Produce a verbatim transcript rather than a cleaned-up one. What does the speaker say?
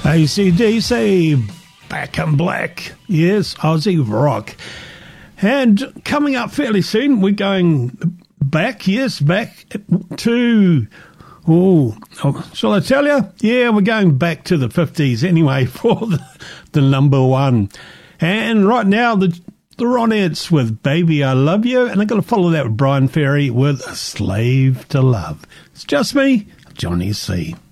A C D C, Back in Black. Yes, Aussie rock. And coming up fairly soon, we're going back, yes, back to, oh, oh shall I tell you? Yeah, we're going back to the fifties anyway for the, the number one. And right now, the, the Ronettes with Baby I Love You, and I'm going to follow that with Brian Ferry with A Slave to Love. It's just me, Johnny C.